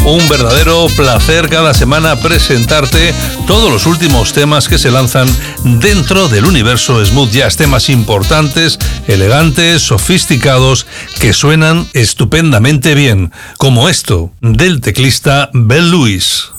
Un verdadero placer cada semana presentarte todos los últimos temas que se lanzan dentro del universo smooth jazz, temas importantes, elegantes, sofisticados, que suenan estupendamente bien, como esto del teclista Ben Lewis.